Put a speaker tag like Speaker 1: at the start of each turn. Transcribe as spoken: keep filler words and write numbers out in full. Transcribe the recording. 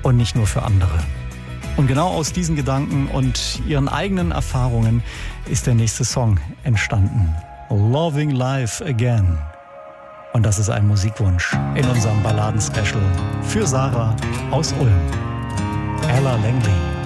Speaker 1: und nicht nur für andere. Und genau aus diesen Gedanken und ihren eigenen Erfahrungen ist der nächste Song entstanden. Loving Life Again. Und das ist ein Musikwunsch in unserem Balladen-Special für Sarah aus Ulm. Ella Langley.